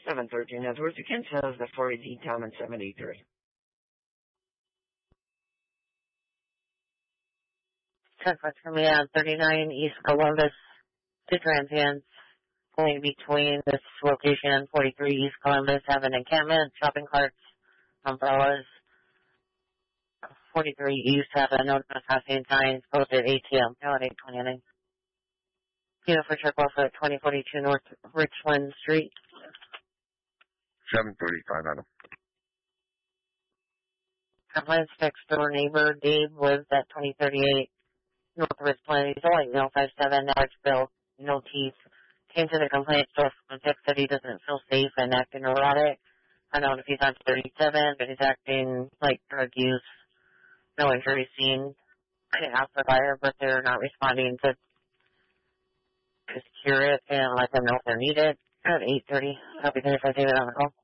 713 Edwards. You can tell us the 4AD time and 783. 10 for me on 39 East Columbus. 2 transients going between this location, 43 East Columbus, have an encampment, shopping carts, umbrellas. 43 East have a no trespassing signs posted ATM, at 829. Kilo for check off at 2042 North Richland Street. 735, Adam. Compliance next door neighbor Dave lives at 2038 North Richland. He's only 57, average build, no teeth. Came to the complaint store from Dick said he doesn't feel safe and acting neurotic. I don't know if he's on 37, but he's acting like drug use. No injury seen. I asked the buyer, but they're not responding to secure it and let them know if they're needed. At 8:30, I'll be there if I see it on the call.